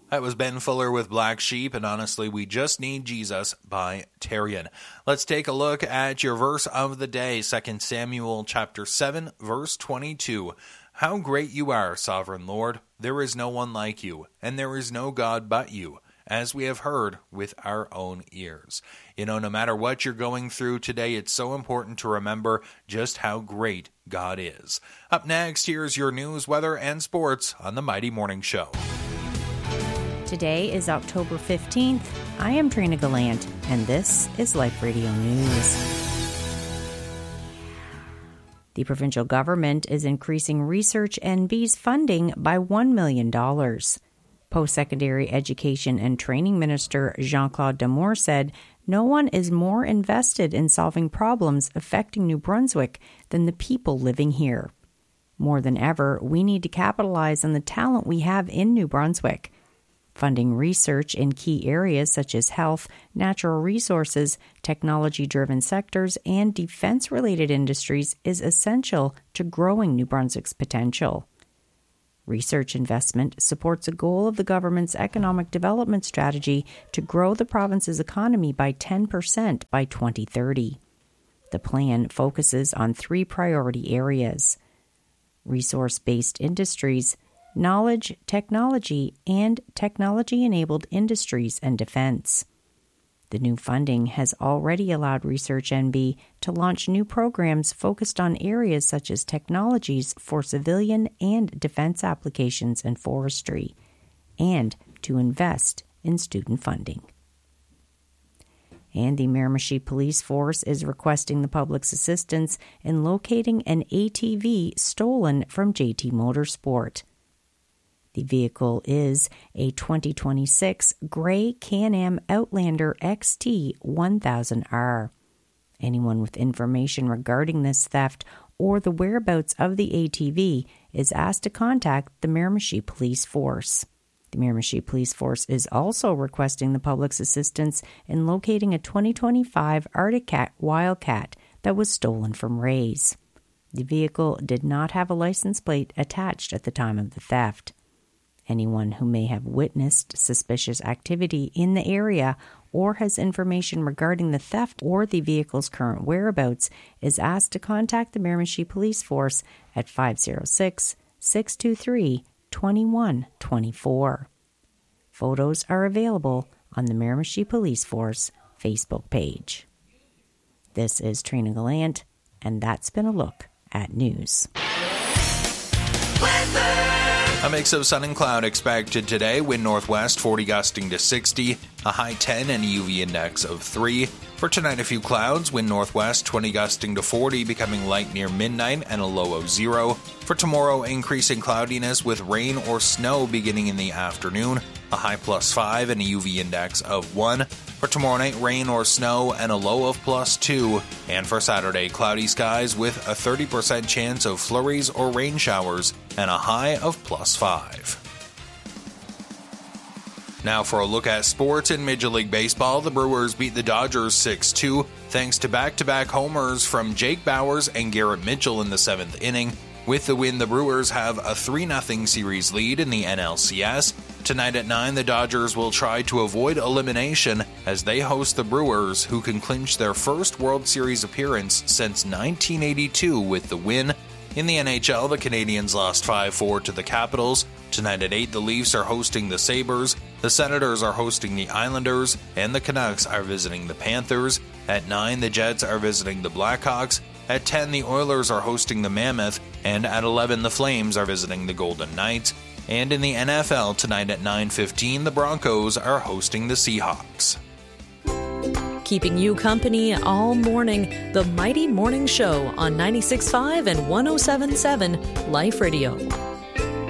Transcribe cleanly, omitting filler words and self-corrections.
That was Ben Fuller with Black Sheep, and honestly, we just need Jesus by Tarian. Let's take a look at your verse of the day, 2 Samuel chapter 7, verse 22. How great you are, sovereign Lord! There is no one like you, and there is no God but you, as we have heard with our own ears. No matter what you're going through today, it's so important to remember just how great God is. Up next, here's your news, weather, and sports on the Mighty Morning Show. Today is October 15th. I am Trina Gallant, and this is Life Radio News. The provincial government is increasing Research NB's funding by $1 million. Post-secondary education and training minister Jean-Claude Damour said, "No one is more invested in solving problems affecting New Brunswick than the people living here. More than ever, we need to capitalize on the talent we have in New Brunswick. Funding research in key areas such as health, natural resources, technology-driven sectors, and defense-related industries is essential to growing New Brunswick's potential. Research investment supports a goal of the government's economic development strategy to grow the province's economy by 10% by 2030. The plan focuses on 3 priority areas: resource-based industries, knowledge, technology, and technology-enabled industries and defense. The new funding has already allowed Research NB to launch new programs focused on areas such as technologies for civilian and defense applications and forestry, and to invest in student funding. And the Miramichi Police Force is requesting the public's assistance in locating an ATV stolen from JT Motorsport. The vehicle is a 2026 gray Can-Am Outlander XT 1000R. Anyone with information regarding this theft or the whereabouts of the ATV is asked to contact the Miramichi Police Force. The Miramichi Police Force is also requesting the public's assistance in locating a 2025 Arctic Cat Wildcat that was stolen from Rays. The vehicle did not have a license plate attached at the time of the theft. Anyone who may have witnessed suspicious activity in the area or has information regarding the theft or the vehicle's current whereabouts is asked to contact the Miramichi Police Force at 506-623-2124. Photos are available on the Miramichi Police Force Facebook page. This is Trina Gallant, and that's been a look at news. A mix of sun and cloud expected today. Wind northwest 40 gusting to 60, a high 10 and a UV index of 3. For tonight, a few clouds. Wind northwest 20 gusting to 40, becoming light near midnight and a low of 0. For tomorrow, increasing cloudiness with rain or snow beginning in the afternoon, a high plus 5 and a UV index of 1. For tomorrow night, rain or snow and a low of plus 2. And for Saturday, cloudy skies with a 30% chance of flurries or rain showers and a high of plus 5. Now for a look at sports in Major League Baseball. The Brewers beat the Dodgers 6-2 thanks to back-to-back homers from Jake Bauers and Garrett Mitchell in the 7th inning. With the win, the Brewers have a 3-0 series lead in the NLCS. Tonight at 9, the Dodgers will try to avoid elimination as they host the Brewers, who can clinch their first World Series appearance since 1982 with the win. In the NHL, the Canadiens lost 5-4 to the Capitals. Tonight at 8, the Leafs are hosting the Sabres, the Senators are hosting the Islanders, and the Canucks are visiting the Panthers. At 9, the Jets are visiting the Blackhawks. At 10, the Oilers are hosting the Mammoth, and at 11, the Flames are visiting the Golden Knights. And in the NFL, tonight at 9:15, the Broncos are hosting the Seahawks. Keeping you company all morning, the Mighty Morning Show on 96.5 and 107.7 Life Radio.